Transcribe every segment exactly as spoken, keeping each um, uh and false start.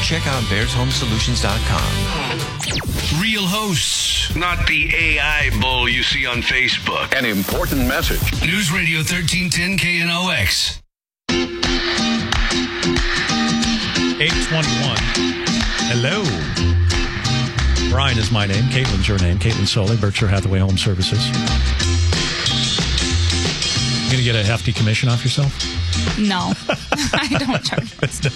check out bears home solutions dot com. Real hosts, not the A I bull you see on Facebook. An important message. News Radio thirteen ten K N O X. eight twenty-one. Hello. Brian is my name. Caitlin's your name. Caitlin Soley, Berkshire Hathaway Home Services. You going to get a hefty commission off yourself? No. I don't charge.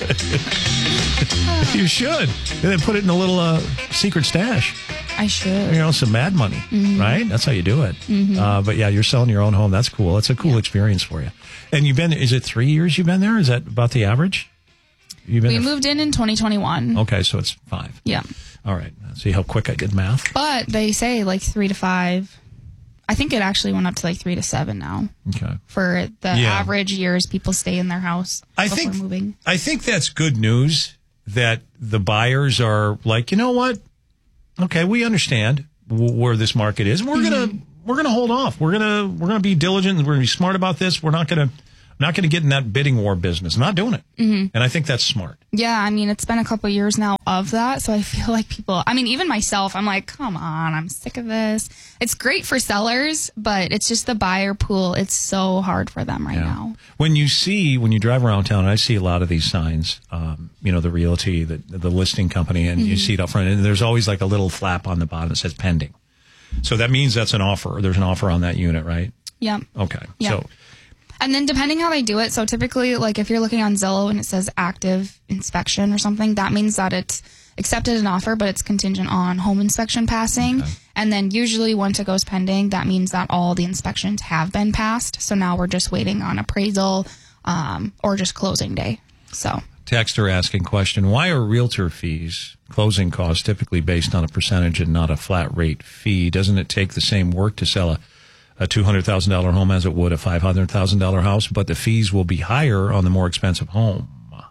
You should. And then put it in a little uh, secret stash. I should. You know, some mad money, mm-hmm. right? That's how you do it. Mm-hmm. Uh, but yeah, you're selling your own home. That's cool. That's a cool yeah. experience for you. And you've been, is it three years you've been there? Is that about the average? You've been we moved in in twenty twenty-one. Okay, so it's five. Yeah. All right. See how quick I did math? But they say like three to five. I think it actually went up to like three to seven now. Okay. For the yeah. average years people stay in their house I before think, moving. I think that's good news that the buyers are like, you know what? Okay, we understand w- where this market is. We're mm-hmm. gonna we're gonna hold off. We're gonna we're gonna be diligent. We're gonna be smart about this. We're not gonna not gonna get in that bidding war business. I'm not doing it. Mm-hmm. And I think that's smart. Yeah, I mean, it's been a couple of years now of that, so I feel like people, I mean, even myself, I'm like, come on, I'm sick of this. It's great for sellers, but it's just the buyer pool. It's so hard for them right yeah. now. When you see, when you drive around town, I see a lot of these signs, um, you know, the realty, the, the listing company, and mm-hmm. you see it up front, and there's always like a little flap on the bottom that says pending. So that means that's an offer. There's an offer on that unit, right? Yeah. Okay. Yeah. So. And then depending how they do it, so typically, like if you're looking on Zillow and it says active inspection or something, that means that it's accepted an offer, but it's contingent on home inspection passing. Okay. And then usually once it goes pending, that means that all the inspections have been passed. So now we're just waiting on appraisal um, or just closing day. So Texter asking question, why are realtor fees, closing costs, typically based on a percentage and not a flat rate fee? Doesn't it take the same work to sell a a two hundred thousand dollars home as it would a five hundred thousand dollars house, but the fees will be higher on the more expensive home?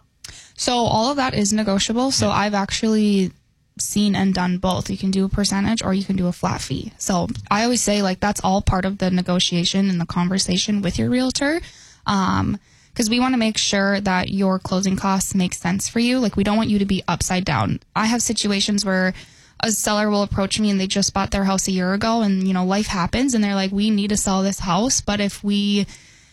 So all of that is negotiable. So yeah. I've actually seen and done both. You can do a percentage or you can do a flat fee. So I always say, like, that's all part of the negotiation and the conversation with your realtor. Um, because we want to make sure that your closing costs make sense for you. Like, we don't want you to be upside down. I have situations where a seller will approach me and they just bought their house a year ago and, you know, life happens and they're like, we need to sell this house. But if we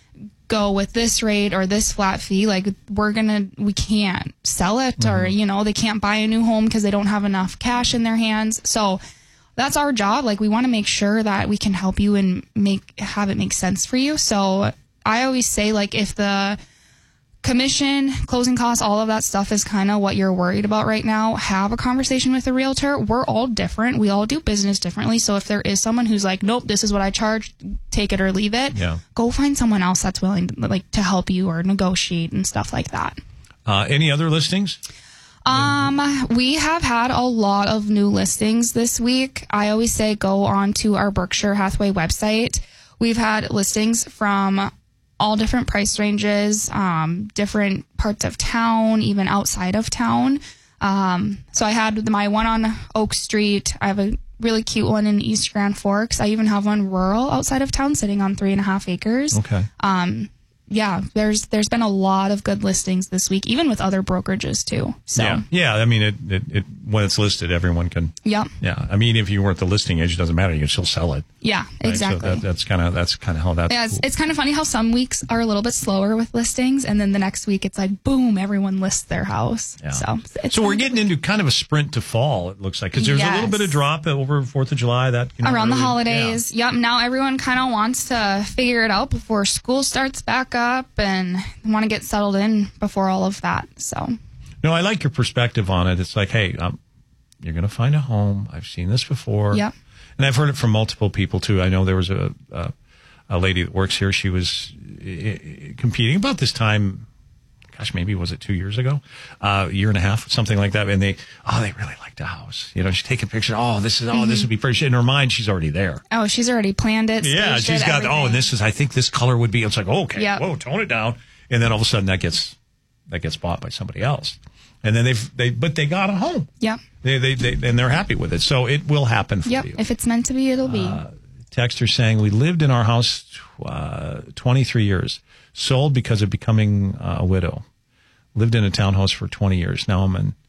go with this rate or this flat fee, like we're going to, we can't sell it mm-hmm. or, you know, they can't buy a new home because they don't have enough cash in their hands. So that's our job. Like, we want to make sure that we can help you and make, have it make sense for you. So I always say, like, if the commission, closing costs, all of that stuff is kind of what you're worried about right now, have a conversation with a realtor. We're all different. We all do business differently. So if there is someone who's like, nope, this is what I charge, take it or leave it, yeah. go find someone else that's willing to, like, to help you or negotiate and stuff like that. Uh, any other listings? Um, we have had a lot of new listings this week. I always say go on to our Berkshire Hathaway website. We've had listings from all different price ranges, um, different parts of town, even outside of town. Um, so I had my one on Oak Street. I have a really cute one in East Grand Forks. I even have one rural outside of town sitting on three and a half acres. Okay. Um, yeah, there's there's been a lot of good listings this week, even with other brokerages too. So yeah, yeah. I mean, it, it, it when it's listed, everyone can. Yeah. Yeah. I mean, if you weren't the listing agent, it doesn't matter. You can still sell it. Yeah, right? exactly. So that, that's kind of that's kind of how that's. Yeah, it's, cool. it's kind of funny how some weeks are a little bit slower with listings, and then the next week it's like boom, everyone lists their house. Yeah. So it's so we're getting into kind of a sprint to fall. It looks like because there's yes. a little bit of drop over Fourth of July that you know, around really, the holidays. Yeah. Yep. Now everyone kind of wants to figure it out before school starts back up and want to get settled in before all of that. So, no, I like your perspective on it. It's like, hey, um, you're going to find a home. I've seen this before. Yep. And I've heard it from multiple people too. I know there was a a, a lady that works here. She was uh, competing about this time. Gosh, maybe was it two years ago, uh, a year and a half, something like that. And they, oh, they really liked the house. You know, she's taking pictures. Oh, this is, oh, mm-hmm. this would be pretty. In her mind, she's already there. Oh, she's already planned it. Yeah, she's it, got. everything. Oh, and this is. I think this color would be. It's like, oh, okay, yep. whoa, tone it down. And then all of a sudden, that gets that gets bought by somebody else. And then they've they, but they got a home. Yeah. They they they and they're happy with it. So it will happen for yep. you. If it's meant to be, it'll be. Uh, Texter saying we lived in our house uh, twenty-three years, sold because of becoming uh, a widow. Lived in a townhouse for twenty years. Now I'm in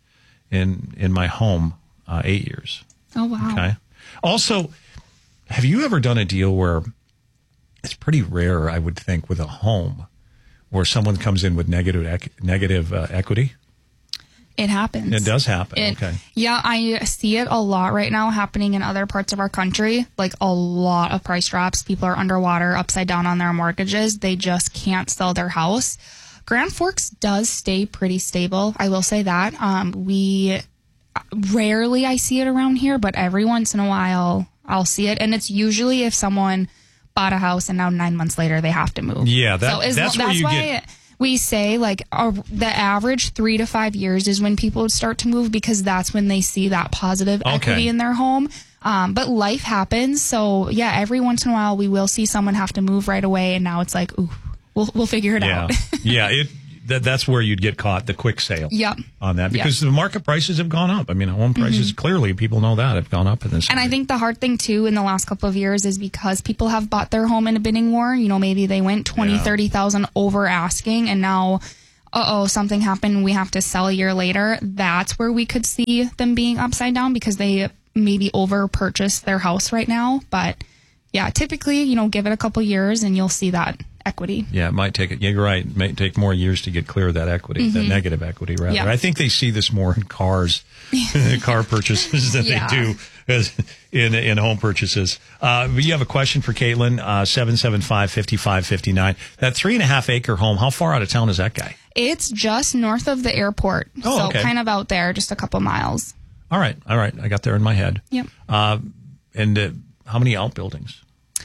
in in my home, uh, eight years. Oh, wow. Okay. Also, have you ever done a deal where it's pretty rare, I would think, with a home where someone comes in with negative ec- negative uh, equity? It happens. It does happen. It- okay. Yeah, I see it a lot right now happening in other parts of our country. Like a lot of price drops. People are underwater, upside down on their mortgages. They just can't sell their house. Grand Forks does stay pretty stable. I will say that. Um, we rarely I see it around here, but every once in a while I'll see it. And it's usually if someone bought a house and now nine months later they have to move. Yeah, that, so is, that's, that's where you why get... we say like our, the average three to five years is when people would start to move because that's when they see that positive Okay. equity in their home. Um, but life happens. So yeah, every once in a while we will see someone have to move right away. And now it's like, ooh, we'll, we'll figure it Yeah. out. yeah, it that, that's where you'd get caught, the quick sale Yep. on that. Because Yep. the market prices have gone up. I mean, home prices, clearly, people know that, have gone up in this And I area. think the hard thing too in the last couple of years is because people have bought their home in a bidding war. You know, maybe they went twenty, Yeah. thirty thousand over asking, and now, uh oh, something happened. We have to sell a year later. That's where we could see them being upside down because they maybe over purchased their house right now. But yeah, typically, you know, give it a couple years and you'll see that equity. Yeah, it might take it. Yeah, you're right. It may take more years to get clear of that equity, that negative equity, rather. Yeah. I think they see this more in cars, car purchases than Yeah. they do as in in home purchases. Uh, you have a question for Caitlin, uh, seven seven five, five five five nine. That three and a half acre home, how far out of town is that guy? It's just north of the airport. Oh, so okay. kind of out there, just a couple miles. All right, all right. I got there in my head. Yep. Uh, and uh, how many outbuildings?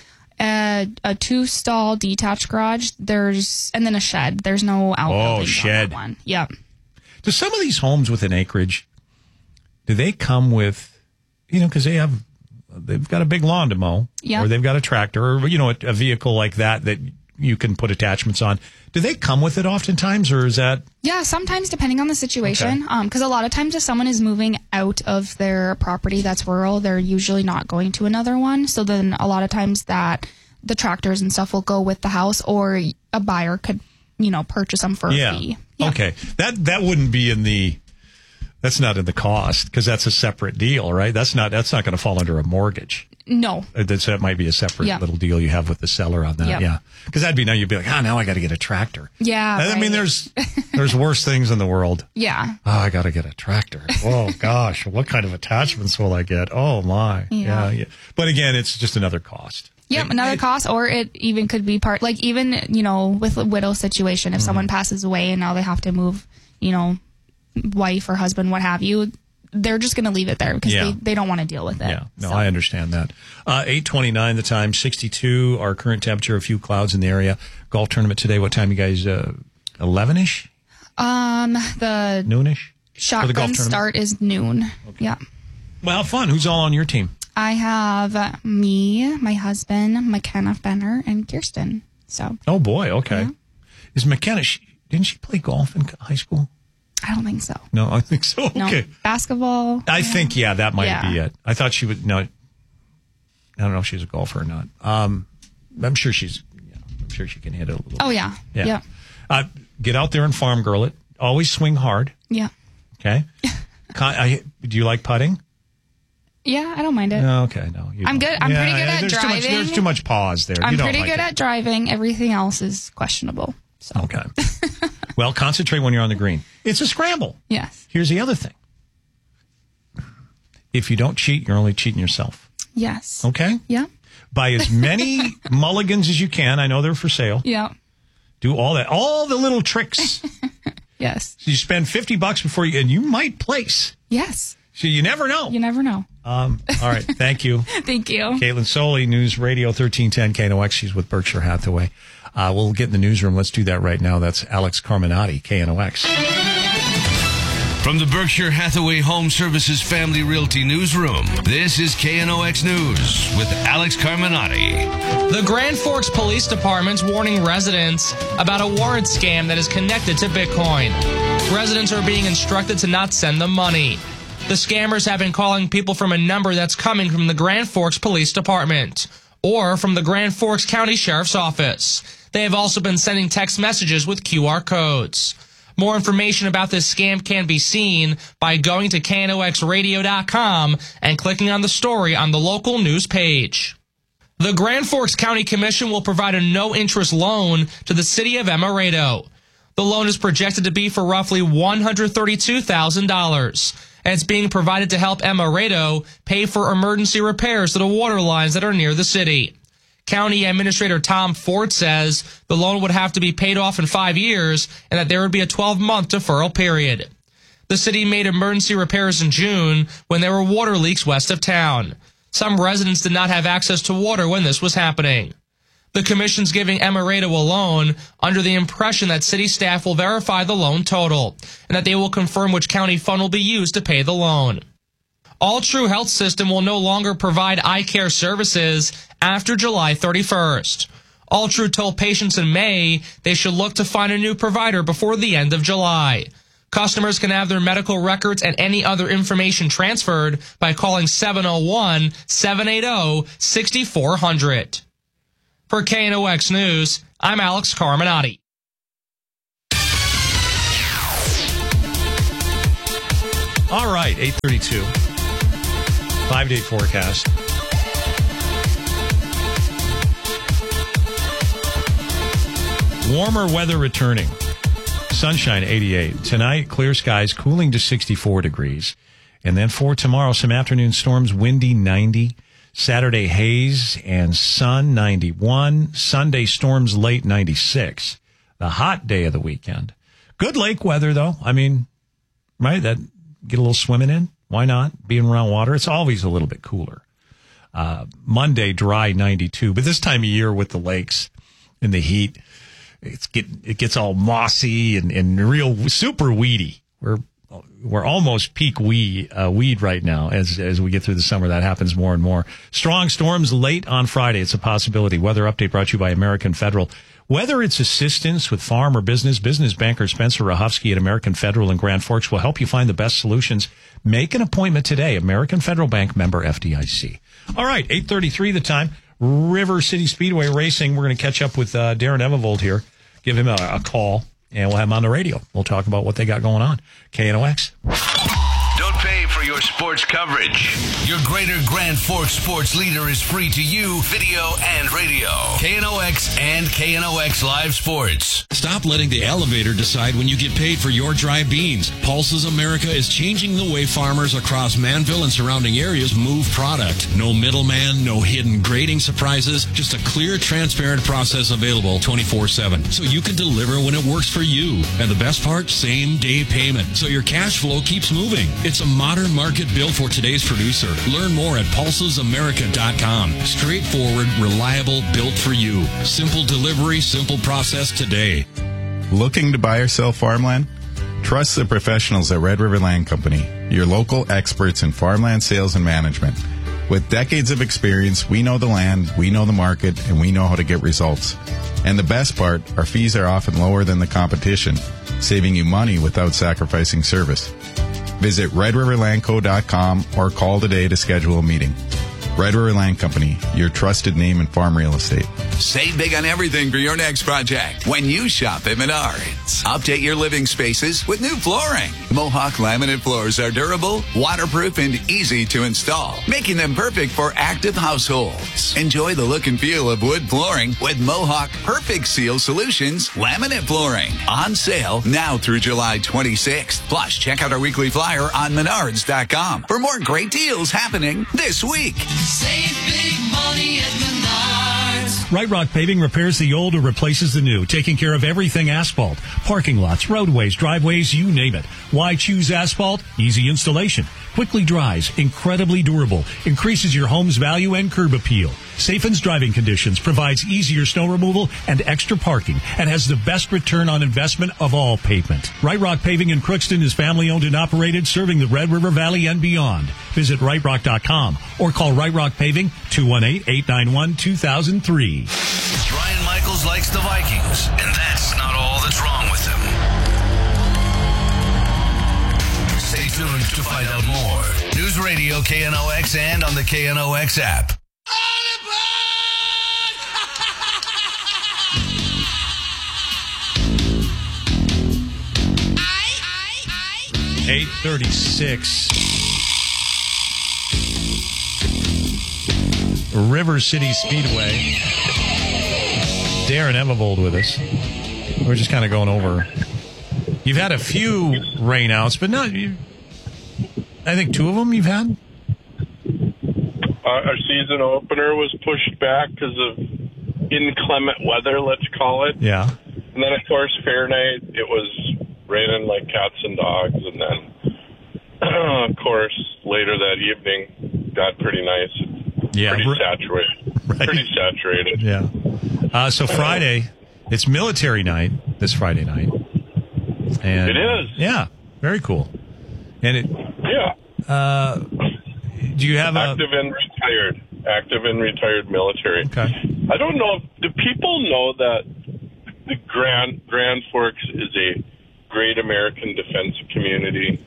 A, a two stall detached garage. There's and then a shed. There's no outbuilding. on shed. that one. Yep. Do some of these homes with an acreage, do they come with, you know, because they have, they've got a big lawn to mow, Yeah. or they've got a tractor, or, you know, a, a vehicle like that that you can put attachments on. Do they come with it oftentimes, or is that? Yeah, sometimes depending on the situation. Okay. Um, because a lot of times if someone is moving out of their property that's rural, they're usually not going to another one. So then a lot of times that the tractors and stuff will go with the house, or a buyer could, you know, purchase them for Yeah. a fee. Yeah. Okay. That that wouldn't be in the, that's not in the cost, because that's a separate deal, right? That's not that's not going to fall under a mortgage. No. Uh, That's, that might be a separate Yeah. little deal you have with the seller on that. Yep. Yeah. Because that'd be, now you'd be like, ah, now I got to get a tractor. Yeah. I mean, right. there's there's worse things in the world. Yeah. Oh, I got to get a tractor. Oh, gosh. What kind of attachments will I get? Oh, my. Yeah. yeah. But again, it's just another cost. Yep, It- another it- cost, or it even could be part, like even, you know, with a widow situation, if Mm-hmm. someone passes away and now they have to move, you know, wife or husband, what have you, they're just going to leave it there because Yeah. they, they don't want to deal with it. Yeah, no, So, I understand that. Uh, eight twenty-nine the time, sixty-two, our current temperature, a few clouds in the area. Golf tournament today, what time you guys, uh, eleven-ish? Um, the Noonish? For the golf shotgun tournament? start is noon. Yeah. Well, fun. Who's all on your team? I have uh, me, my husband, McKenna Fenner, and Kirsten. So Oh, boy, okay. Yeah. Is McKenna, she, didn't she play golf in high school? I don't think so. No, I think so. No. Okay. Basketball. I think, yeah, that might Yeah. be it. I thought she would, no, I don't know if she's a golfer or not. Um, I'm sure she's, yeah, I'm sure she can hit it a little. Oh, yeah. Yeah. Yeah. Uh, get out there and farm girl it. Always swing hard. Yeah. Okay. Con- I, do you like putting? Yeah, I don't mind it. No, okay, no. You I'm don't. good- I'm pretty good at there's Too much, driving. there's too much pause there. I'm You don't pretty like good it. at driving. Everything else is questionable. So, Okay. Well, concentrate when you're on the green. It's a scramble. yes. Here's the other thing. If you don't cheat, you're only cheating yourself. Yes. Okay? Yeah. Buy as many mulligans as you can. I know they're for sale. Yeah. Do all that. All the little tricks. Yes. You spend fifty bucks before you, and you might place. Yes. So you never know. You never know. Um, all right. Thank you. Thank you. Caitlin Soley, News Radio thirteen ten K N O X. She's with Berkshire Hathaway. Uh, we'll get in the newsroom. Let's do that right now. That's Alex Carminati, K N O X. From the Berkshire Hathaway Home Services Family Realty Newsroom, this is K N O X News with Alex Carminati. The Grand Forks Police Department's warning residents about a warrant scam that is connected to Bitcoin. Residents are being instructed to not send them money. The scammers have been calling people from a number that's coming from the Grand Forks Police Department or from the Grand Forks County Sheriff's Office. They have also been sending text messages with Q R codes. More information about this scam can be seen by going to K N O X radio dot com and clicking on the story on the local news page. The Grand Forks County Commission will provide a no-interest loan to the city of Emaredo. The loan is projected to be for roughly one hundred thirty-two thousand dollars, and it's being provided to help Emaredo pay for emergency repairs to the water lines that are near the city. County Administrator Tom Ford says the loan would have to be paid off in five years and that there would be a twelve-month deferral period. The city made emergency repairs in June when there were water leaks west of town. Some residents did not have access to water when this was happening. The commission's giving Emaredo a loan under the impression that city staff will verify the loan total and that they will confirm which county fund will be used to pay the loan. All True Health System will no longer provide eye care services after July thirty-first. All True told patients in May they should look to find a new provider before the end of July. Customers can have their medical records and any other information transferred by calling seven oh one, seven eight zero, six four zero zero. For K N O X News, I'm Alex Carminati. All right, eight thirty-two. Five-day forecast. Warmer weather returning. Sunshine, eighty-eight. Tonight, clear skies, cooling to sixty-four degrees. And then for tomorrow, some afternoon storms, windy, ninety. Saturday, haze and sun, ninety-one. Sunday, storms late, ninety-six. The hot day of the weekend. Good lake weather, though. I mean, right, that get a little swimming in. Why not? Being around water. It's always a little bit cooler. Uh, Monday, dry, ninety-two. But this time of year with the lakes and the heat, it's get, it gets all mossy and, and real super weedy. We're we're almost peak weed, uh, weed right now as as we get through the summer. That happens more and more. Strong storms late on Friday. It's a possibility. Weather update brought to you by American Federal. Whether it's assistance with farm or business, business banker Spencer Rahofsky at American Federal in Grand Forks will help you find the best solutions. Make an appointment today. American Federal Bank, member F D I C. All right, eight thirty-three the time. River City Speedway Racing. We're going to catch up with uh, Darren Evevold here. Give him a, a call, and we'll have him on the radio. We'll talk about what they got going on. K N O X. Don't pay for your sports coverage. Your Greater Grand Forks sports leader is free to you, video and radio. K N O X and K N O X Live Sports. Stop letting the elevator decide when you get paid for your dry beans. Pulses America is changing the way farmers across Manville and surrounding areas move product. No middleman, no hidden grading surprises, just a clear, transparent process available twenty-four seven. So you can deliver when it works for you. And the best part, same day payment. So your cash flow keeps moving. It's a modern market built for today's producer. Learn more at pulses america dot com. Straightforward, reliable, built for you. Simple delivery, simple process today. Looking to buy or sell farmland? Trust the professionals at Red River Land Company, your local experts in farmland sales and management. With decades of experience, we know the land, we know the market, and we know how to get results. And the best part, our fees are often lower than the competition, saving you money without sacrificing service. Visit red river land co dot com or call today to schedule a meeting. Red River Land Company, your trusted name in farm real estate. Save big on everything for your next project when you shop at Menards. Update your living spaces with new flooring. Mohawk laminate floors are durable, waterproof, and easy to install, making them perfect for active households. Enjoy the look and feel of wood flooring with Mohawk Perfect Seal Solutions laminate flooring. On sale now through July twenty-sixth. Plus, check out our weekly flyer on menards dot com for more great deals happening this week. Save big money at Menards. Right Rock Paving repairs the old or replaces the new, taking care of everything asphalt, parking lots, roadways, driveways, you name it. Why choose asphalt? Easy installation, quickly dries, incredibly durable, increases your home's value and curb appeal. Safens driving conditions, provides easier snow removal and extra parking, and has the best return on investment of all pavement. Right Rock Paving in Crookston is family owned and operated, serving the Red River Valley and beyond. Visit right rock dot com or call Right Rock Paving two one eight, eight nine one, two thousand three. Ryan Michaels likes the Vikings, and that's not all that's wrong with them. Stay tuned to find out more. News Radio K N O X and on the K N O X app. eight thirty-six. River City Speedway. Darren Evevold with us. We're just kind of going over. You've had a few rainouts, but not. You, I think two of them you've had. Uh, our season opener was pushed back because of inclement weather, let's call it. Yeah. And then, of course, fair night, it was raining like cats and dogs. And then, of course, later that evening, got pretty nice. Yeah. Pretty r- saturated. Right. Pretty saturated. Yeah. Uh, so Friday, it's military night, this Friday night. And, It is. Yeah. Very cool. And it. Yeah. Uh, do you have a. Active and retired. Active and retired military. Okay. I don't know. Do people know that the Grand Grand Forks is a great American defense community?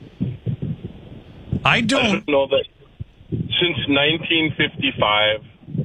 I don't, I don't know that since nineteen fifty-five.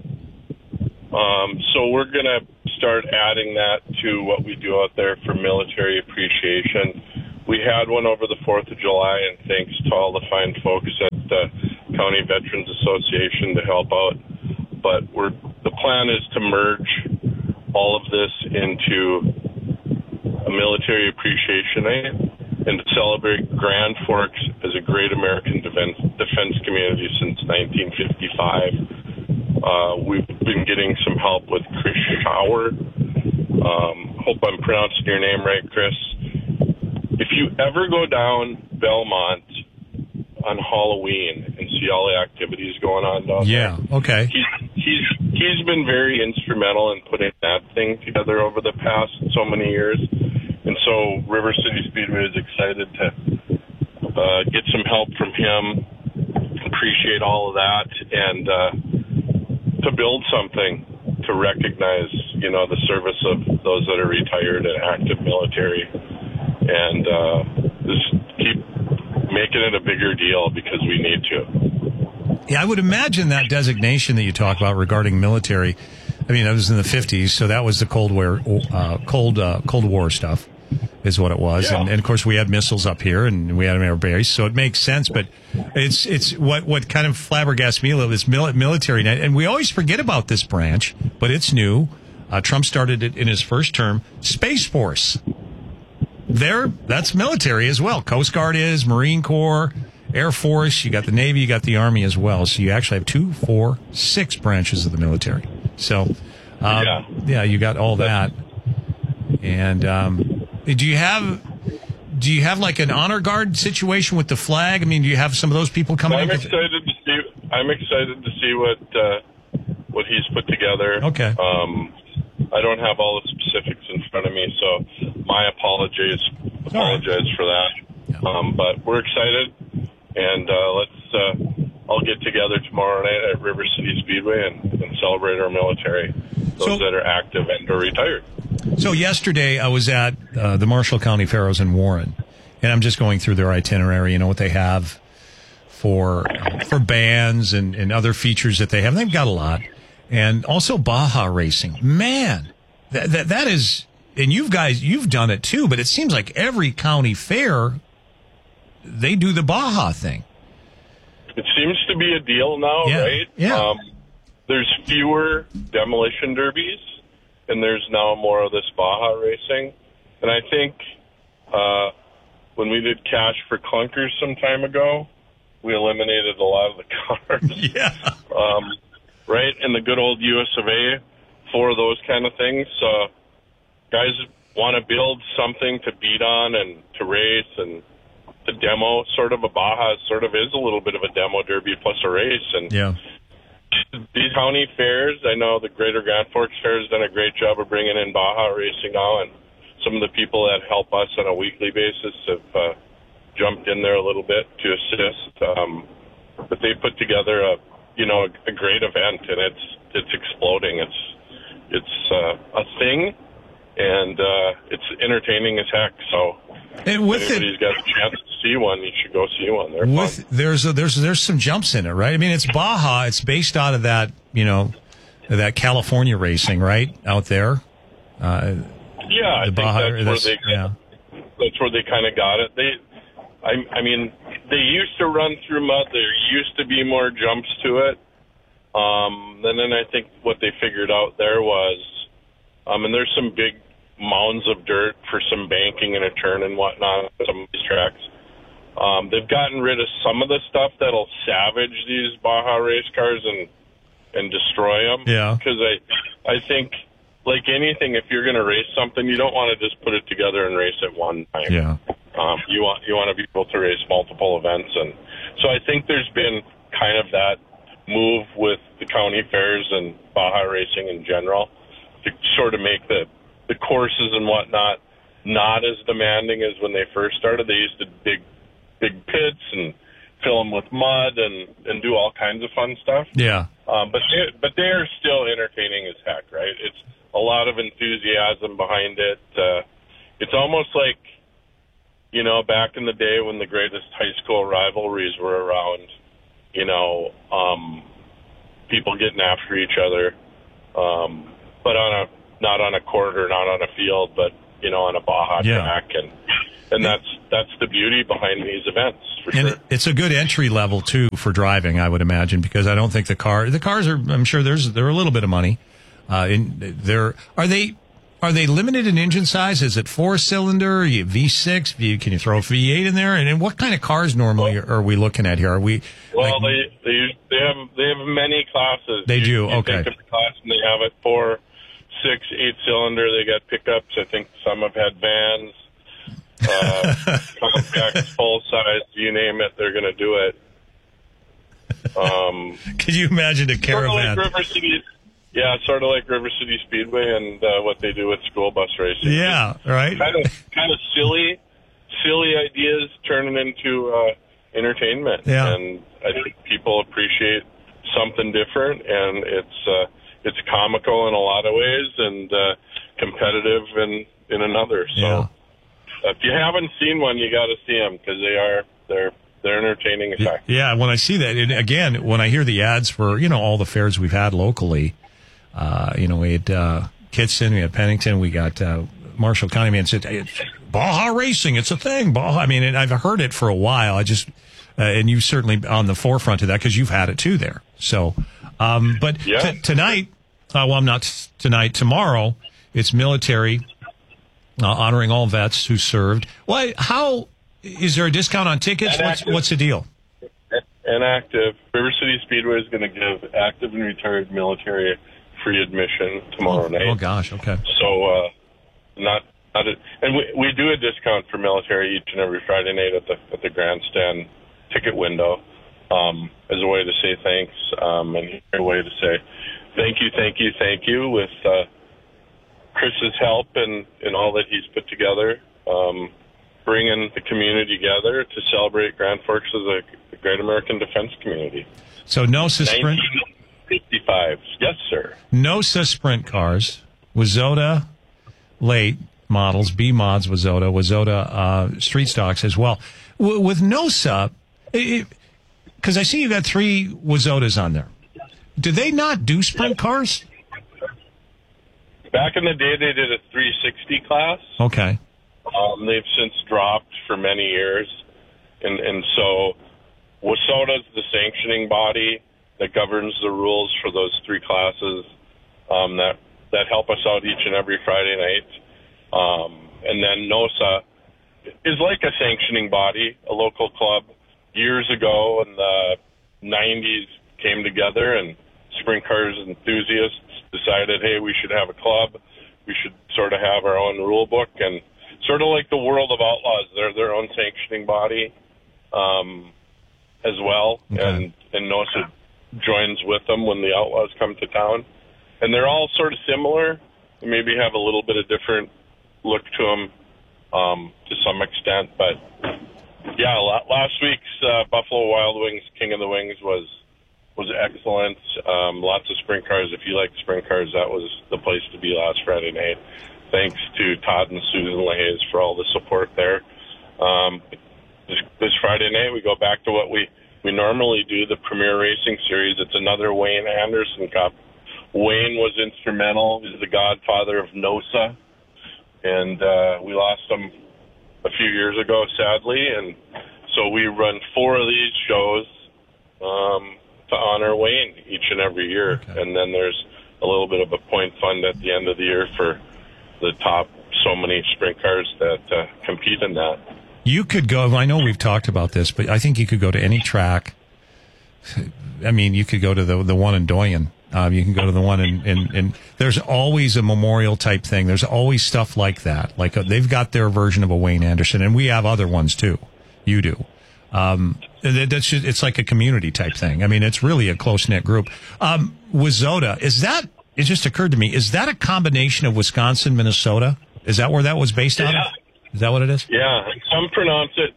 Um, so we're going to start adding that to what we do out there for military appreciation. We had one over the fourth of July, and thanks to all the fine folks at the County Veterans Association to help out. But we're the plan is to merge all of this into a military appreciation night and to celebrate Grand Forks as a great American defense, defense community since nineteen fifty-five. Uh, we've been getting some help with Chris Schauer. Um, hope I'm pronouncing your name right, Chris. If you ever go down Belmont on Halloween and see all the activities going on down Yeah. there, Okay. he's, he's he's been very instrumental in putting that thing together over the past so many years. And so River City Speedway is excited to uh, get some help from him, appreciate all of that, and uh, to build something to recognize, you know, the service of those that are retired and active military. And uh, just keep making it a bigger deal because we need to. Yeah, I would imagine that designation that you talk about regarding military. I mean, that was in the fifties, so that was the Cold War, uh, Cold uh, Cold War stuff, is what it was. Yeah. And, and of course, we had missiles up here, and we had an air base, so it makes sense. But it's it's what what kind of flabbergasts me a little is mil- military night, and we always forget about this branch, but it's new. Uh, Trump started it in his first term. Space Force. There, that's military as well. Coast Guard is, Marine Corps, Air Force. You got the Navy, you got the Army as well. So you actually have two, four, six branches of the military. So, um, Yeah. yeah, you got all that. And um, do you have do you have like an honor guard situation with the flag? I mean, do you have some of those people coming I'm in? excited to see. I'm excited to see what uh, what he's put together. Okay. Um, I don't have all the specifics in front of me, so my apologies. Apologize for that. Yeah. Um, but we're excited, and uh, let's. Uh, I'll get together tomorrow night at River City Speedway and, and celebrate our military, those So- that are active and or retired. So yesterday I was at uh, the Marshall County Pharaohs in Warren, and I'm just going through their itinerary, you know, what they have for uh, for bands and, and other features that they have. They've got a lot. And also Baja racing. Man, that, that that is, and you guys, you've done it too, but it seems like every county fair, they do the Baja thing. It seems to be a deal now, Yeah, right? yeah. Um, there's fewer demolition derbies, and there's now more of this Baja racing. And I think uh, when we did Cash for Clunkers some time ago, we eliminated a lot of the cars. Yeah. Um, right? In the good old U S of A for those kind of things. So guys want to build something to beat on and to race, and the demo sort of a Baja sort of is a little bit of a demo derby plus a race. And Yeah. these county fairs, I know the Greater Grand Forks Fair has done a great job of bringing in Baja racing now, and some of the people that help us on a weekly basis have uh, jumped in there a little bit to assist. Um, but they put together a, you know, a, a great event, and it's it's exploding. It's it's uh, a thing, and uh, it's entertaining as heck. So And with if it, anybody's got a chance to see one, you should go see one. They're with fun. there's a, there's there's some jumps in it, right? I mean, it's Baja. It's based out of that, you know, that California racing, right, out there. Uh, Yeah, I the think Baja, that's where that's- they yeah. that's where they kind of got it. They I, I mean, they used to run through mud. There used to be more jumps to it. Um, and then I think what they figured out there was, um, and there's some big mounds of dirt for some banking and a turn and whatnot on some of these tracks. Um, they've gotten rid of some of the stuff that'll savage these Baja race cars and and destroy them. Yeah. Because I, I think, like anything, if you're going to race something, you don't want to just put it together and race it one time. Yeah. Um, you want you want to be able to race multiple events, and so I think there's been kind of that move with the county fairs and Baja racing in general to sort of make the the courses and whatnot not as demanding as when they first started. They used to dig big pits and fill them with mud and, and do all kinds of fun stuff. Yeah. Um, but they, but they are still entertaining as heck, right? It's a lot of enthusiasm behind it. Uh, it's almost like, you know, back in the day when the greatest high school rivalries were around, you know, um, people getting after each other, um, but on a not on a court or not on a field, but, you know, on a Baja Yeah. track. And and that's that's the beauty behind these events, for And sure. it's a good entry level too for driving, I would imagine, because I don't think the car the cars are. I'm sure there's they're a little bit of money. Uh, in they're are they are they limited in engine size? Is it four cylinder, V six? V, can you throw a V eight in there? And, and what kind of cars normally are we looking at here? Are we? Well, like, they they they have they have many classes. They You- do, you okay. Think of the class, and they have it four, six, eight cylinder. They got pickups. I think some have had vans. Uh, compacts, full size, you name it, they're going to do it. Um, Could you imagine a sort of caravan? like River City, yeah, sort of like River City Speedway and uh, what they do with school bus racing. Yeah, right. Kind of, kind of silly, silly ideas turning into uh, entertainment. Yeah. And I think people appreciate something different, and it's uh, it's comical in a lot of ways and uh, competitive in in another. So. Yeah. If you haven't seen one, you got to see them because they are they're they're entertaining as heck. Yeah, when I see that, and again, when I hear the ads for, you know, all the fairs we've had locally, uh, you know, we had uh, Kitson, we had Pennington, we got uh, Marshall County, man, said, hey, Baja Racing, it's a thing, Baja. I mean, and I've heard it for a while. I just, uh, and you certainly on the forefront of that because you've had it too there. So, um, but Yeah. t- tonight, uh, well, I'm not t- tonight, tomorrow, it's military. Uh, honoring all vets who served. Well, how is there a discount on tickets? And What's active. what's the deal? And active River City Speedway is going to give active and retired military free admission tomorrow Oh, night. oh gosh, okay. So uh, not not a, and we we do a discount for military each and every Friday night at the at the grandstand ticket window um, as a way to say thanks um, and a way to say thank you, thank you, thank you with. Uh, Chris's help and, and all that he's put together, um, bringing the community together to celebrate Grand Forks as a, a great American defense community. So no Sprint, nineteen fifty-five. Yes, sir. no Sprint cars. Wazota late models, B mods, Wazota, Wazota uh, street stocks as well. W- with NOSA, because I see you got three Wazotas on there. Do they not do sprint cars? Back in the day, they did a three sixty class. Okay. Um, they've since dropped for many years. And, and so WASOTA's the sanctioning body that governs the rules for those three classes um, that, that help us out each and every Friday night. Um, and then NOSA is like a sanctioning body, a local club. Years ago in the nineties came together and sprint cars enthusiasts decided, hey, we should have a club. We should sort of have our own rule book, and sort of like the World of Outlaws, they're their own sanctioning body um, as well. Okay. And, and NOSA joins with them when the Outlaws come to town. And they're all sort of similar. They maybe have a little bit of different look to them um, to some extent. But, yeah, last week's uh, Buffalo Wild Wings King of the Wings was was excellent. Um, lots of sprint cars. If you like sprint cars, that was the place to be last Friday night. Thanks to Todd and Susan LaHaye for all the support there. Um, this, this Friday night, we go back to what we, we normally do, the Premier Racing Series. It's another Wayne Anderson Cup. Wayne was instrumental. He's the godfather of NOSA. And uh, we lost him a few years ago, sadly. And so we run four of these shows um, to honor Wayne each and every year. Okay. And then there's a little bit of a point fund at the end of the year for the top so many sprint cars that uh, compete in that. You could go, I know we've talked about this, but I think you could go to any track. I mean, you could go to the the one in Doyen. Uh, you can go to the one in, in, in, there's always a memorial type thing. There's always stuff like that. Like uh, they've got their version of a Wayne Anderson, and we have other ones too. You do. Um, that, that's just, it's like a community type thing. I mean, it's really a close knit group. Um, Wayzata, is that, it just occurred to me, is that a combination of Wisconsin, Minnesota? Is that where that was based out yeah. of? Is that what it is? Yeah. Some pronounce it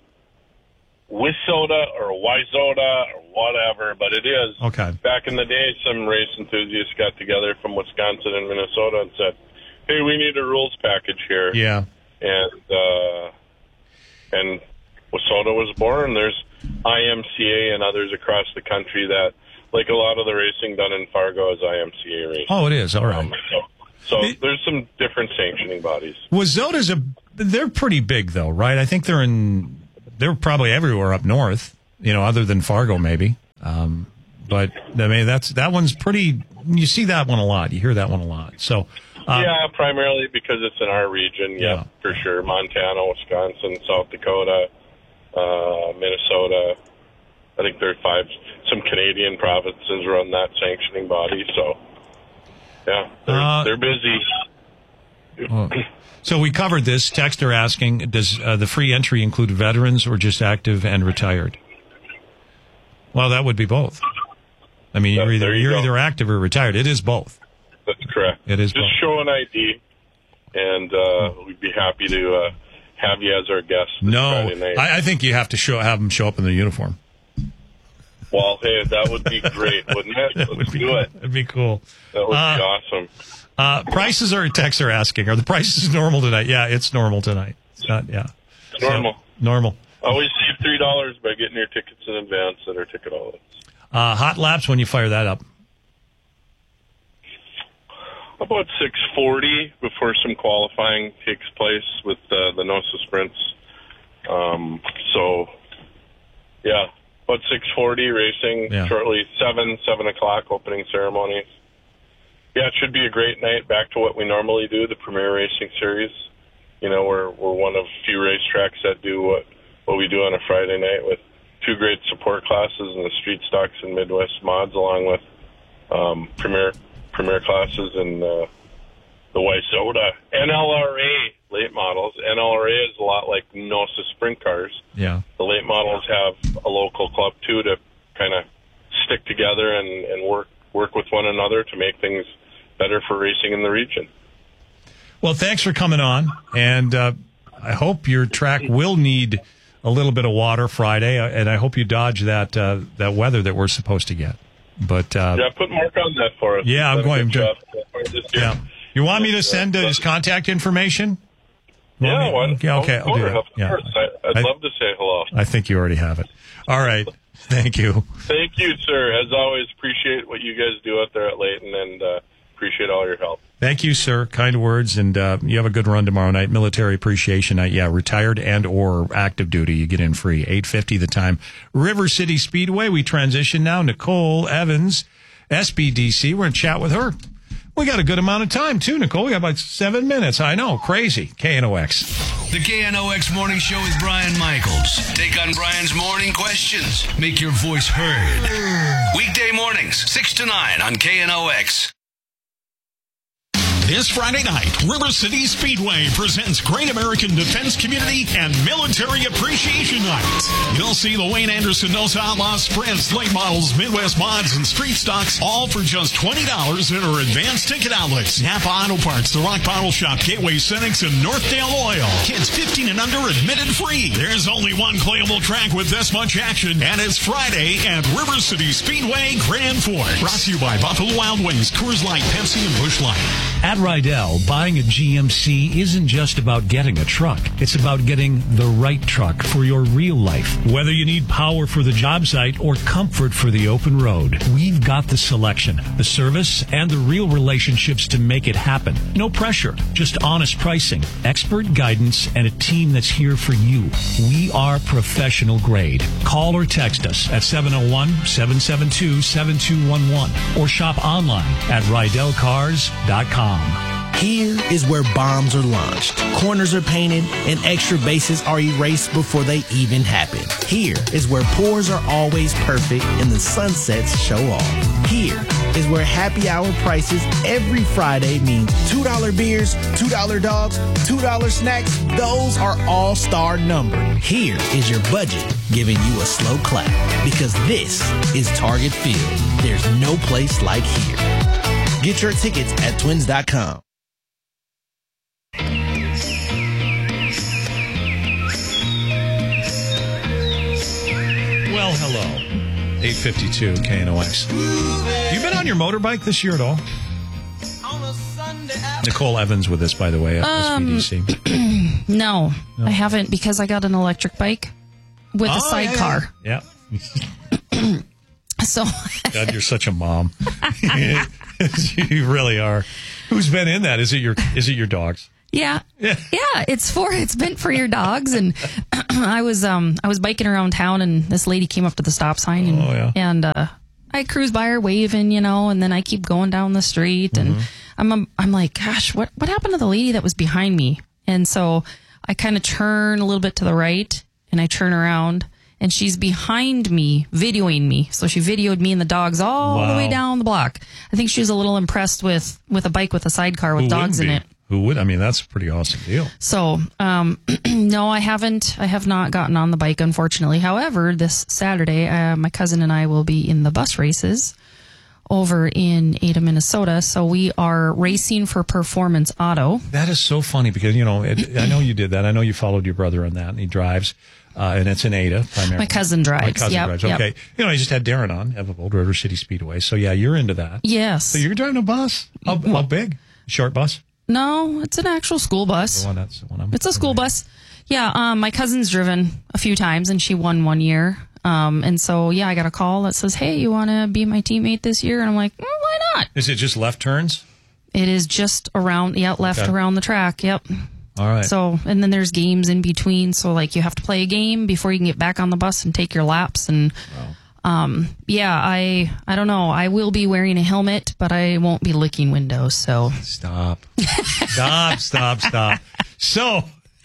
Wayzata or Wayzata or whatever, but it is. Okay. Back in the day, some race enthusiasts got together from Wisconsin and Minnesota and said, hey, we need a rules package here. Yeah. And, uh, and Wayzata was born. There's I M C A and others across the country that, like a lot of the racing done in Fargo, is I M C A racing. Oh, it is. All right. Um, so so it, there's some different sanctioning bodies. Wayzata's a, they're pretty big though, right? I think they're in, they're probably everywhere up north, you know, other than Fargo maybe. Um, but I mean, that's, that one's pretty, you see that one a lot. You hear that one a lot. So, um, yeah, primarily because it's in our region. Yeah, yeah, for sure. Montana, Wisconsin, South Dakota, uh, Minnesota. I think there are five, some Canadian provinces run that sanctioning body. So, yeah, they're, uh, they're busy. Well, so we covered this. Texter asking, does uh, the free entry include veterans or just active and retired? Well, that would be both. I mean, you're either you you're either active or retired. It is both. That's correct. It is just both. Show an I D, and uh, we'd be happy to uh, have you as our guest. No, I, I think you have to show have them show up in the uniform. Well, hey, that would be great, wouldn't it? That Let's would be, do it. That'd be cool. That would uh, be awesome. Uh, prices are texts are asking. Are the prices normal tonight? Yeah, it's normal tonight. It's not. Yeah, it's normal. So, normal. Always save three dollars by getting your tickets in advance at our ticket outlets. Uh, hot laps when you fire that up. About six forty before some qualifying takes place with uh, the NOSA sprints. Um, so, yeah, about six forty racing yeah. shortly. Seven seven o'clock opening ceremonies. Yeah, it should be a great night. Back to what we normally do, the Premier Racing Series. You know, we're we're one of a few racetracks that do what what we do on a Friday night with two great support classes in the Street Stocks and Midwest Mods, along with um, Premier. Premier classes and uh, the Wayzata. N L R A late models. N L R A is a lot like NOSA sprint cars. Yeah. The late models have a local club, too, to kind of stick together and, and work work with one another to make things better for racing in the region. Well, thanks for coming on, and uh, I hope your track will need a little bit of water Friday, and I hope you dodge that uh, that weather that we're supposed to get. But uh, yeah, put Mark on that for us. Yeah, I'm going to. Yeah. You want me to send uh, his contact information? Yeah, well, yeah, okay, I'll do that. Of yeah. course. I, I'd I, love to say hello. I think you already have it. All right. Thank you. Thank you, sir. As always, appreciate what you guys do out there at Layton, and uh, appreciate all your help. Thank you, sir. Kind words, and uh, you have a good run tomorrow night. Military Appreciation Night. Yeah, retired and or active duty. You get in free. eight fifty the time. River City Speedway. We transition now. Nicole Evans, S B D C. We're going to chat with her. We got a good amount of time, too, Nicole. We got about seven minutes. I know. Crazy. K N O X. The K N O X Morning Show with Brian Michaels. Take on Brian's morning questions. Make your voice heard. Weekday mornings, six to nine on K N O X. This Friday night, River City Speedway presents Great American Defense Community and Military Appreciation Night. You'll see the Wayne Anderson NOSA Outlaw Sprints, late models, Midwest Mods, and Street Stocks, all for just twenty dollars at our advanced ticket outlets. Napa Auto Parts, The Rock Bottle Shop, Gateway Cynics, and Northdale Oil. Kids fifteen and under admitted free. There's only one playable track with this much action, and it's Friday at River City Speedway Grand Forks. Brought to you by Buffalo Wild Wings, Coors Light, Pepsi, and Busch Light. At Rydell, buying a G M C isn't just about getting a truck. It's about getting the right truck for your real life. Whether you need power for the job site or comfort for the open road, we've got the selection, the service, and the real relationships to make it happen. No pressure, just honest pricing, expert guidance, and a team that's here for you. We are professional grade. Call or text us at seven oh one, seven seven two, seven two one one or shop online at rydell cars dot com. Here is where bombs are launched, corners are painted, and extra bases are erased before they even happen. Here is where pours are always perfect and the sunsets show off. Here is where happy hour prices every Friday means two dollar beers, two dollar dogs, two dollar snacks. Those are all-star numbered. Here is your budget giving you a slow clap because this is Target Field. There's no place like here. Get your tickets at twins dot com. Well, hello. eight fifty-two K N O X. You been on your motorbike this year at all? Nicole Evans with us, by the way, at Um, S B D C. No, No. I haven't because I got an electric bike with Oh, a sidecar. Yeah. yeah. So God, you're such a mom. You really are. Who's been in that? Is it your is it your dogs? Yeah. Yeah. Yeah, it's for it's meant for your dogs and I was um I was biking around town and this lady came up to the stop sign and Oh, yeah. and uh I cruise by her waving, you know, and then I keep going down the street and I'm I'm I'm like, gosh, what what happened to the lady that was behind me? And so I kind of turn a little bit to the right and I turn around and she's behind me videoing me. So she videoed me and the dogs all Wow. the way down the block. I think she was a little impressed with with a bike with a sidecar with Who dogs in wouldn't it. be? Who would? I mean, that's a pretty awesome deal. So, um, no, I haven't. I have not gotten on the bike, unfortunately. However, this Saturday, uh, my cousin and I will be in the bus races over in Ada, Minnesota. So we are racing for Performance Auto. That is so funny because, you know, it, I know you did that. I know you followed your brother on that and he drives. Uh, and it's in Ada primarily. My cousin drives. My cousin Yep, drives. yep. Okay. You know, I just had Darren on, of Old River City Speedway. So, yeah, you're into that. Yes. So you're driving a bus? How, how big? Short bus? No, it's an actual school bus. The one that's the one I'm It's a school bus. Yeah, um, my cousin's driven a few times and she won one year. Um, and so, yeah, I got a call that says, hey, you want to be my teammate this year? And I'm like, mm, why not? Is it just left turns? It is just around, yeah, left Okay. around the track. Yep. All right. So, and then there's games in between. So, like, you have to play a game before you can get back on the bus and take your laps. And, um, yeah, I, I don't know. I will be wearing a helmet, but I won't be licking windows. So, Stop. Stop, stop, stop. So,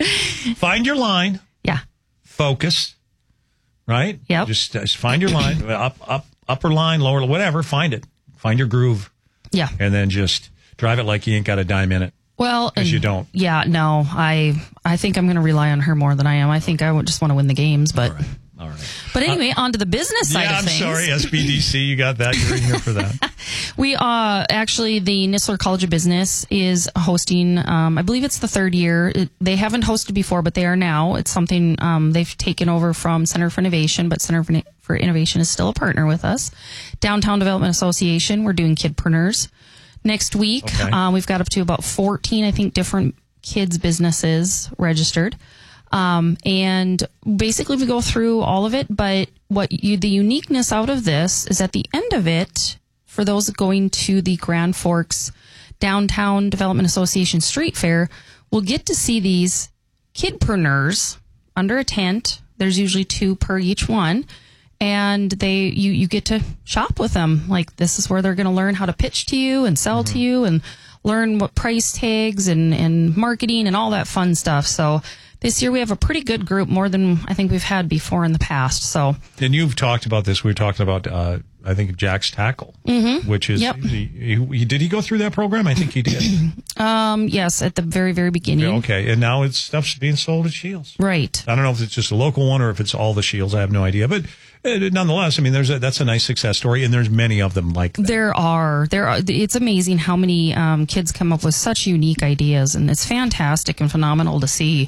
find your line. Yeah. Focus. Right? Yep. Just, just find your line. Up, up, upper line, lower, whatever. Find it. Find your groove. Yeah. And then just drive it like you ain't got a dime in it. Well, Because and- you don't. Yeah, no, I, I think I'm going to rely on her more than I am. I think I would just want to win the games, but, All right. but anyway, on to the business side Yeah, of I'm things. sorry. S B D C, you got that. You're in here for that. We uh actually the Nistler College of Business is hosting. Um, I believe it's the third year. It, they haven't hosted before, but they are now. It's something um, they've taken over from Center for Innovation, but Center for, for Innovation is still a partner with us. Downtown Development Association. We're doing Kidpreneurs next week. Okay. Uh, we've got up to about fourteen, I think, different kids businesses registered. Um, and basically we go through all of it, but what you, the uniqueness out of this is at the end of it, for those going to the Grand Forks Downtown Development Association Street Fair, we'll get to see these kidpreneurs under a tent. There's usually two per each one. And they, you, you get to shop with them. Like, this is where they're going to learn how to pitch to you and sell to you and learn what price tags and, and marketing and all that fun stuff. So this year we have a pretty good group, more than I think we've had before in the past. So, And you've talked about this. We were talking about, uh, I think, Jack's Tackle, Mhm. which is, Yep. he, he, he- did he go through that program? I think he did. um, yes, at the very, very beginning. Yeah, okay. And now it's stuff's being sold at Shields. Right. I don't know if it's just a local one or if it's all the Shields. I have no idea. But uh, nonetheless, I mean, there's a, that's a nice success story, and there's many of them like that. There are, there are, it's amazing how many, um, kids come up with such unique ideas, and it's fantastic and phenomenal to see.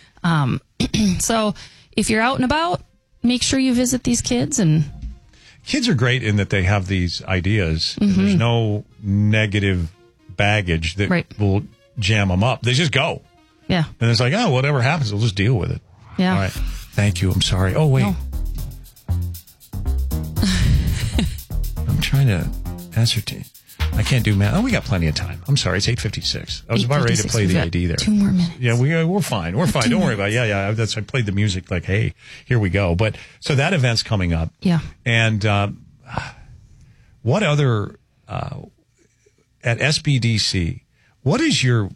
Um, so if you're out and about, make sure you visit these kids. And Kids are great in that they have these ideas. And there's Mhm. no negative baggage that Right. will jam them up. They just go. Yeah. And it's like, oh, whatever happens, we'll just deal with it. Yeah. All right. Thank you. I'm sorry. Oh, wait. No. I'm trying to ascertain. I can't do math. Oh, we got plenty of time. I'm sorry. It's eight fifty-six. I was about ready to play the We've got A D there. Two more minutes. Yeah, we, uh, we're fine. We're fine. Two Don't more. worry about it. Yeah, yeah. That's, I played the music like, hey, here we go. But so that event's coming up. Yeah. And uh, what other, uh, at S B D C, what is your,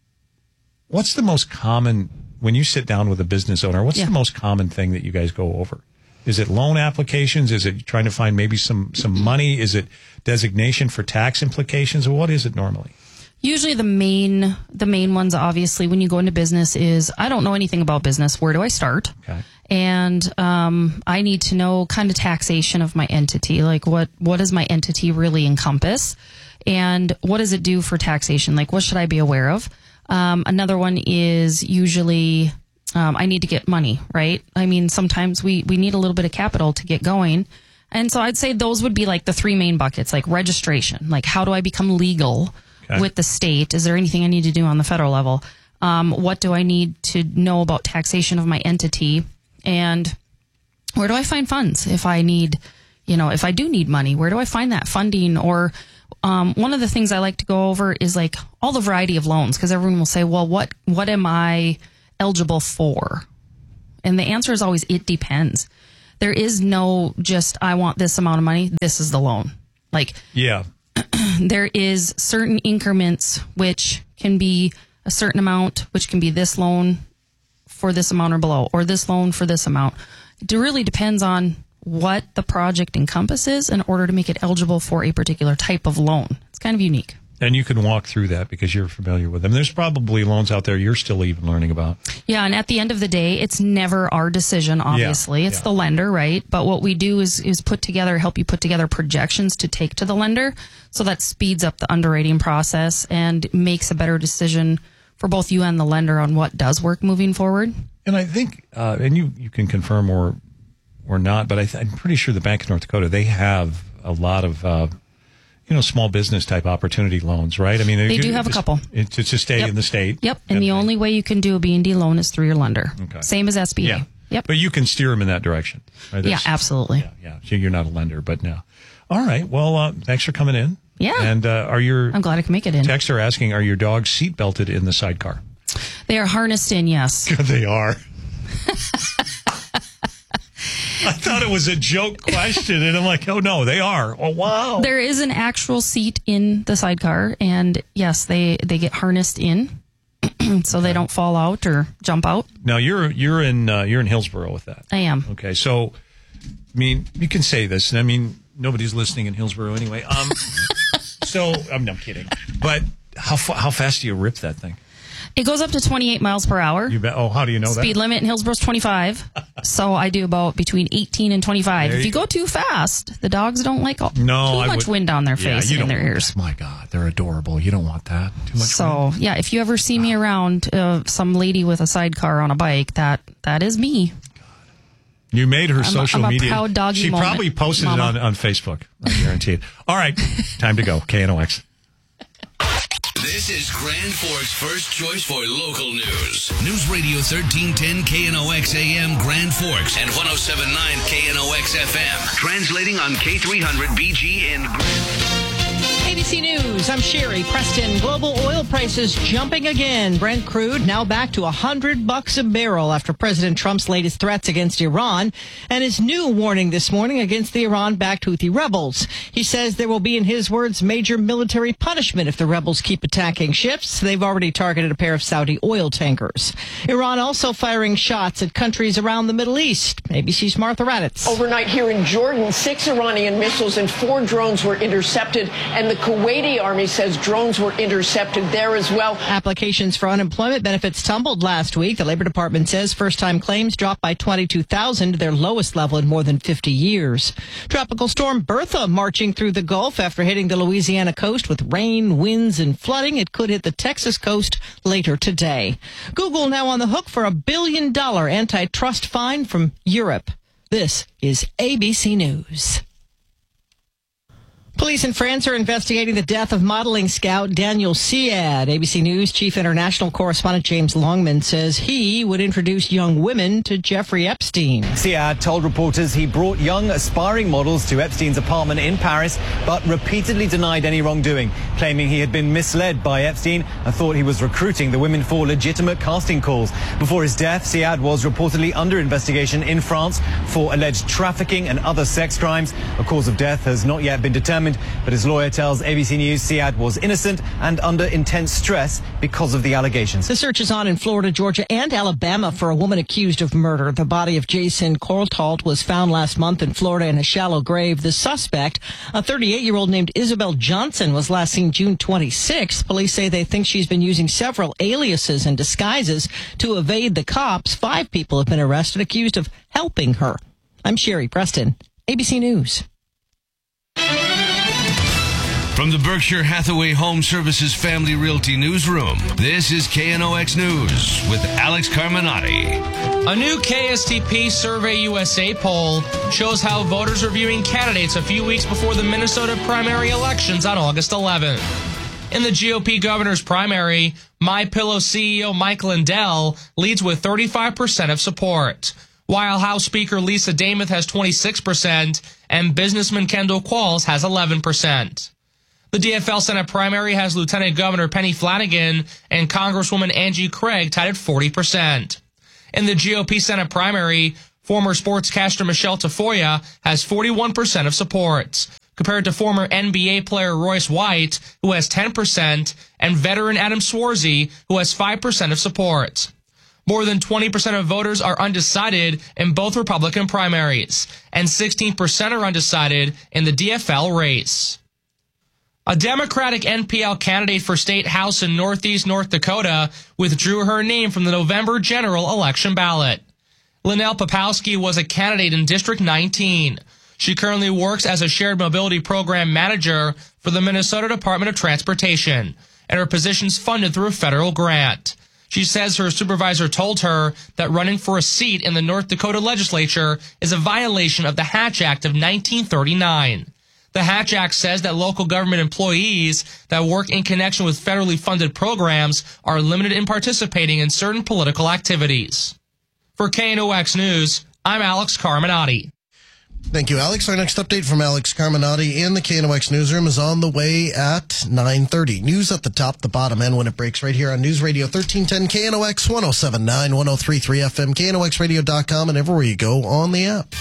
what's the most common, when you sit down with a business owner, what's Yeah. the most common thing that you guys go over? Is it loan applications? Is it trying to find maybe some, some money? Is it designation for tax implications? Or what is it normally? Usually the main the main ones, obviously, when you go into business is, I don't know anything about business. Where do I start? Okay. And um, I need to know kind of taxation of my entity. Like what, what does my entity really encompass? And what does it do for taxation? Like what should I be aware of? Um, another one is usually um, I need to get money, right? I mean, sometimes we, we need a little bit of capital to get going. And so I'd say those would be like the three main buckets, like registration. Like how do I become legal Okay. with the state? Is there anything I need to do on the federal level? Um, what do I need to know about taxation of my entity? And where do I find funds if I need, you know, if I do need money, where do I find that funding? Or um, one of the things I like to go over is like all the variety of loans, because everyone will say, well, what, what am I eligible for? And the answer is always, it depends. There is no just, I want this amount of money, this is the loan. Like, Yeah. there is certain increments which can be a certain amount, which can be this loan for this amount or below, or this loan for this amount. It really depends on what the project encompasses in order to make it eligible for a particular type of loan. It's kind of unique. And you can walk through that because you're familiar with them. There's probably loans out there you're still even learning about. Yeah, and at the end of the day, it's never our decision, obviously. Yeah, it's yeah. the lender, right? But what we do is is put together, help you put together projections to take to the lender. So that speeds up the underwriting process and makes a better decision for both you and the lender on what does work moving forward. And I think, uh, and you, you can confirm or or not, but I th- I'm pretty sure the Bank of North Dakota, they have a lot of, uh, you know, small business type opportunity loans, right? I mean, They do have a just- couple. It's to stay Yep. in the state. Yep, and the only way you can do a B and D loan is through your lender. Okay. Same as S B A. Yeah. Yep. But you can steer them in that direction. Right? Yeah, That's- absolutely. Yeah, yeah. So you're not a lender, but no. All right. Well, uh, thanks for coming in. Yeah. And uh, are your I'm glad I can make it in. texts are asking, are your dogs seat belted in the sidecar? They are harnessed in, yes. They are. I thought it was a joke question, and I'm like, oh no, they are. Oh wow. There is an actual seat in the sidecar, and yes, they, they get harnessed in so they don't fall out or jump out. Now you're you're in uh, you're in Hillsboro with that. I am. Okay, so I mean, you can say this, and I mean, nobody's listening in Hillsboro anyway. Um, so I'm not kidding, but how fa- how fast do you rip that thing? It goes up to twenty-eight miles per hour. You bet. Oh, how do you know Speed that? limit in Hillsboro's twenty-five. So I do about between eighteen and twenty-five. There If you you go too fast, the dogs don't like all, No, too I much would- wind on their Yeah, face you and in don't their want ears. that. My God, they're adorable. You don't want that. Too much. So wind? yeah, if you ever see me around uh, some lady with a sidecar on a bike, that that is me. You made her I'm a- social I'm a media. proud doggy She moment, probably posted Mama. it on, on Facebook. I guarantee it. All right, time to go. K N O X. This is Grand Forks' first choice for local news. News Radio thirteen ten K N O X A M Grand Forks and one oh seven point nine K N O X F M. Translating on K three hundred B G in Grand. A B C News, I'm Sherry Preston. Global oil prices jumping again. Brent crude now back to one hundred bucks a barrel after President Trump's latest threats against Iran and his new warning this morning against the Iran-backed Houthi rebels. He says there will be, in his words, major military punishment if the rebels keep attacking ships. They've already targeted a pair of Saudi oil tankers. Iran also firing shots at countries around the Middle East. A B C's Martha Raddatz. Overnight here in Jordan, six Iranian missiles and four drones were intercepted, and the Kuwaiti army says drones were intercepted there as well. Applications for unemployment benefits tumbled last week. The Labor Department says first-time claims dropped by twenty-two thousand, their lowest level in more than fifty years. Tropical storm Bertha marching through the Gulf after hitting the Louisiana coast with rain, winds, and flooding. It could hit the Texas coast later today. Google now on the hook for a billion dollar antitrust fine from Europe. This is A B C News. Police in France are investigating the death of modeling scout Daniel Siad. A B C News chief international correspondent James Longman says he would introduce young women to Jeffrey Epstein. Siad told reporters he brought young aspiring models to Epstein's apartment in Paris, but repeatedly denied any wrongdoing, claiming he had been misled by Epstein and thought he was recruiting the women for legitimate casting calls. Before his death, Siad was reportedly under investigation in France for alleged trafficking and other sex crimes. A cause of death has not yet been determined, but his lawyer tells A B C News Siad was innocent and under intense stress because of the allegations. The search is on in Florida, Georgia, and Alabama for a woman accused of murder. The body of Jason Cortalt was found last month in Florida in a shallow grave. The suspect, a thirty-eight-year-old named Isabel Johnson, was last seen June twenty-sixth. Police say they think she's been using several aliases and disguises to evade the cops. Five people have been arrested accused of helping her. I'm Sherry Preston, A B C News. From the Berkshire Hathaway Home Services Family Realty Newsroom, this is K N O X News with Alex Carminati. A new K S T P Survey U S A poll shows how voters are viewing candidates a few weeks before the Minnesota primary elections on August eleventh. In the G O P governor's primary, MyPillow C E O Mike Lindell leads with thirty-five percent of support, while House Speaker Lisa Dameth has twenty-six percent and businessman Kendall Qualls has eleven percent. The D F L Senate primary has Lieutenant Governor Penny Flanagan and Congresswoman Angie Craig tied at forty percent. In the G O P Senate primary, former sportscaster Michelle Tafoya has forty-one percent of support, compared to former N B A player Royce White, who has ten percent, and veteran Adam Swarzy, who has five percent of support. More than twenty percent of voters are undecided in both Republican primaries, and sixteen percent are undecided in the D F L race. A Democratic N P L candidate for state house in Northeast North Dakota withdrew her name from the November general election ballot. Linnell Popowski was a candidate in District nineteen. She currently works as a shared mobility program manager for the Minnesota Department of Transportation, and her position's funded through a federal grant. She says her supervisor told her that running for a seat in the North Dakota legislature is a violation of the Hatch Act of nineteen thirty-nine. The Hatch Act says that local government employees that work in connection with federally funded programs are limited in participating in certain political activities. For K N O X News, I'm Alex Carminati. Thank you, Alex. Our next update from Alex Carminati in the K N O X newsroom is on the way at nine thirty. News at the top, the bottom, and when it breaks right here on News Radio thirteen ten K N O X, one oh seven point nine, one oh three point three F M, K N O X radio dot com, and everywhere you go on the app.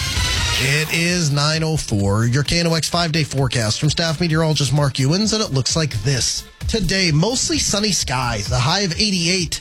It is nine oh four, your K N O X five-day forecast from staff meteorologist Mark Ewens, and it looks like this. Today, mostly sunny skies, a high of eighty-eight.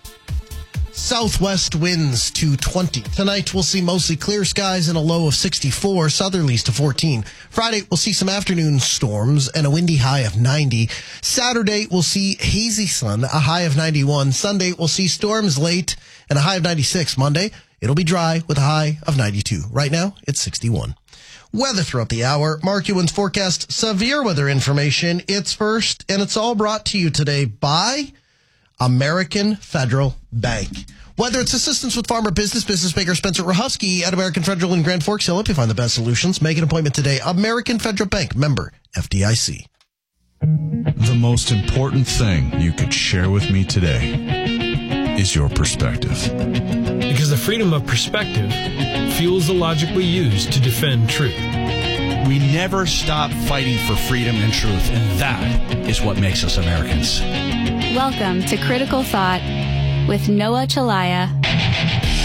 Southwest winds to twenty. Tonight, we'll see mostly clear skies and a low of sixty-four, southerlies to fourteen. Friday, we'll see some afternoon storms and a windy high of ninety. Saturday, we'll see hazy sun, a high of ninety-one. Sunday, we'll see storms late and a high of ninety-six. Monday, it'll be dry with a high of ninety-two. Right now, it's sixty-one. Weather throughout the hour. Mark Ewens forecast severe weather information. It's first, and it's all brought to you today by American Federal Bank. Whether it's assistance with farmer business, business maker Spencer Rahusky at American Federal in Grand Forks, he'll help you find the best solutions. Make an appointment today. American Federal Bank, member F D I C. The most important thing you could share with me today is your perspective. Because the freedom of perspective fuels the logic we use to defend truth. We never stop fighting for freedom and truth, and that is what makes us Americans. Welcome to Critical Thought with Noah Chalaya